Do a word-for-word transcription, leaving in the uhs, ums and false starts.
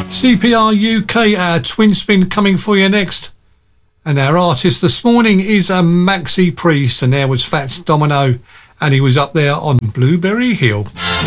C P R U K, our twin spin coming for you next. And our artist this morning is a Maxi Priest, and there was Fats Domino, and he was up there on Blueberry Hill.